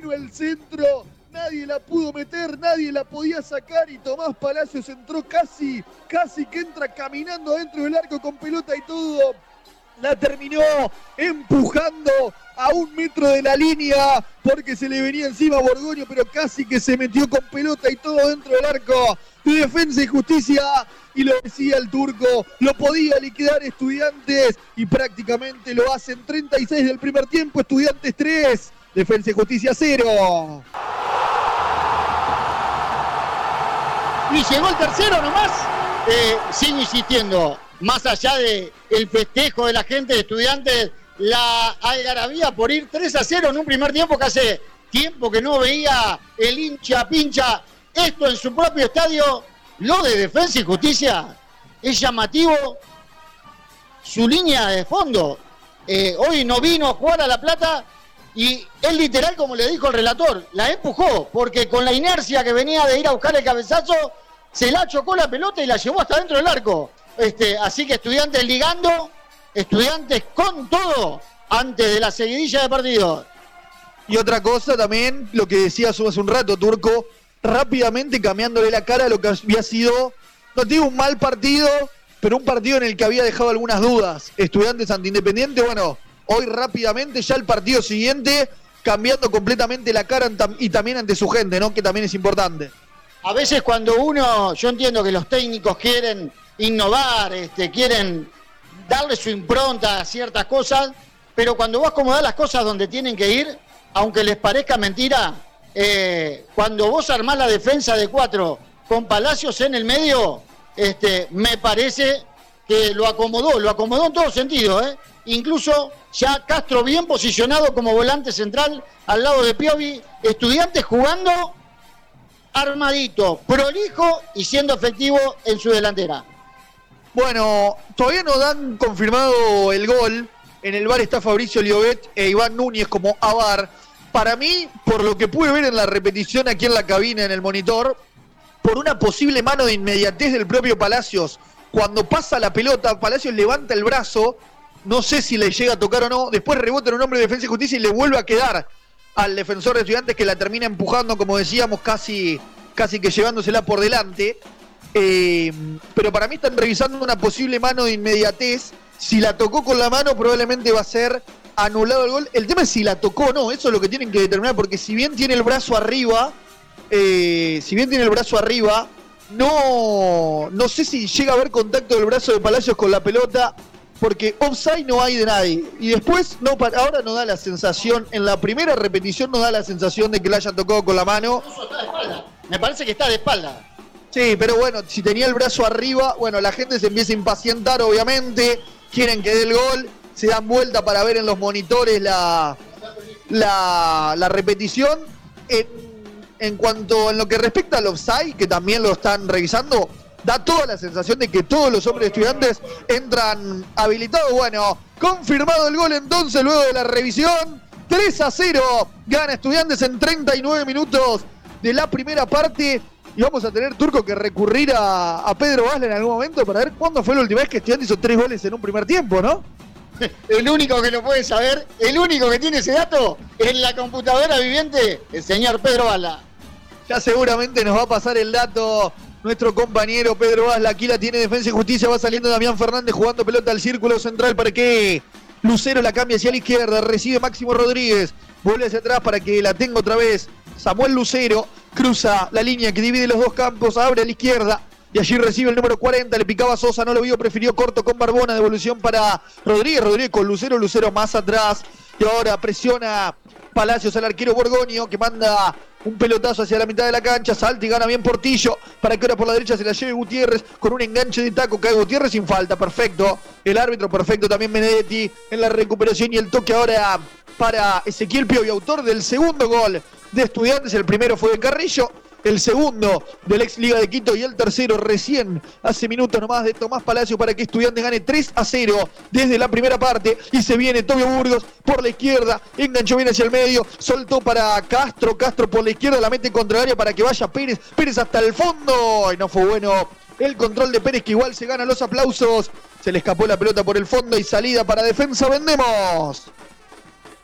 vino el centro, nadie la pudo meter, nadie la podía sacar y Tomás Palacios entró casi que entra caminando dentro del arco con pelota y todo. La terminó empujando a 1 metro de la línea porque se le venía encima a Borgoño, pero casi que se metió con pelota y todo dentro del arco de Defensa y Justicia. Y lo decía el turco, lo podía liquidar Estudiantes y prácticamente lo hacen. 36 del primer tiempo, Estudiantes 3, Defensa y Justicia 0. Y llegó el tercero nomás. Sigo insistiendo, más allá del festejo de la gente de Estudiantes, la algarabía por ir 3-0 en un primer tiempo que hace tiempo que no veía el hincha pincha esto en su propio estadio. Lo de Defensa y Justicia es llamativo, su línea de fondo. Hoy no vino a jugar a La Plata y él literal, como le dijo el relator, la empujó, porque con la inercia que venía de ir a buscar el cabezazo, se la chocó la pelota y la llevó hasta dentro del arco. Así que Estudiantes ligando, Estudiantes con todo antes de la seguidilla de partidos. Y otra cosa también, lo que decía hace un rato, Turco, rápidamente cambiándole la cara a lo que había sido, no digo un mal partido, pero un partido en el que había dejado algunas dudas. Estudiantes ante Independiente, bueno, hoy rápidamente ya el partido siguiente, cambiando completamente la cara y también ante su gente, ¿no? Que también es importante. A veces cuando yo entiendo que los técnicos quieren innovar, quieren darle su impronta a ciertas cosas, pero cuando vos acomodás las cosas donde tienen que ir, aunque les parezca mentira, cuando vos armás la defensa de 4 con Palacios en el medio, me parece que lo acomodó en todo sentido, incluso ya Castro bien posicionado como volante central al lado de Piovi, Estudiantes jugando armadito, prolijo y siendo efectivo en su delantera. Bueno, todavía no dan confirmado el gol. En el VAR está Fabricio Liobet e Iván Núñez como AVAR. Para mí, por lo que pude ver en la repetición aquí en la cabina, en el monitor, por una posible mano de inmediatez del propio Palacios. Cuando pasa la pelota, Palacios levanta el brazo, no sé si le llega a tocar o no, después rebota en un hombre de Defensa y Justicia y le vuelve a quedar al defensor de Estudiantes, que la termina empujando, como decíamos, casi que llevándosela por delante. Pero para mí están revisando una posible mano de inmediatez. Si la tocó con la mano, probablemente va a ser anulado el gol. El tema es si la tocó o no, eso es lo que tienen que determinar, porque si bien tiene el brazo arriba, no sé si llega a haber contacto del brazo de Palacios con la pelota, porque offside no hay de nadie. Y después, ahora no da la sensación, en la primera repetición no da la sensación de que la hayan tocado con la mano. Está de espalda. Me parece que está de espalda. Sí, pero bueno, si tenía el brazo arriba, bueno, la gente se empieza a impacientar, obviamente, quieren que dé el gol, se dan vuelta para ver en los monitores la repetición. En lo que respecta al offside, que también lo están revisando, da toda la sensación de que todos los hombres de Estudiantes entran habilitados. Bueno, confirmado el gol entonces luego de la revisión. 3-0, gana Estudiantes en 39 minutos de la primera parte. Y vamos a tener, Turco, que recurrir a Pedro Basler en algún momento para ver cuándo fue la última vez que Estudiantes hizo 3 goles en un primer tiempo, ¿no? El único que lo puede saber, el único que tiene ese dato en la computadora viviente, el señor Pedro Basler. Ya seguramente nos va a pasar el dato nuestro compañero Pedro Basler. Aquí la tiene Defensa y Justicia, va saliendo Damián Fernández jugando pelota al círculo central para que Lucero la cambie hacia la izquierda, recibe Máximo Rodríguez, vuelve hacia atrás para que la tenga otra vez Samuel Lucero, cruza la línea que divide los dos campos, abre a la izquierda y allí recibe el número 40, le picaba Sosa, no lo vio, prefirió corto con Barbona, devolución para Rodríguez con Lucero más atrás y ahora presiona Palacios al arquero Borgoño, que manda un pelotazo hacia la mitad de la cancha, salta y gana bien Portillo, para que ahora por la derecha se la lleve Gutiérrez, con un enganche de taco, cae Gutiérrez sin falta, perfecto, el árbitro perfecto, también Benedetti en la recuperación y el toque ahora para Ezequiel Piovi, autor del segundo gol de Estudiantes. El primero fue de Carrillo, el segundo del ex Liga de Quito y el tercero recién hace minutos nomás de Tomás Palacio para que Estudiantes gane 3-0 desde la primera parte. Y se viene Tobio Burgos por la izquierda, enganchó bien hacia el medio, soltó para Castro por la izquierda, la mete contra el área para que vaya Pérez hasta el fondo y no fue bueno el control de Pérez, que igual se gana los aplausos. Se le escapó la pelota por el fondo y salida para Defensa. Vendemos.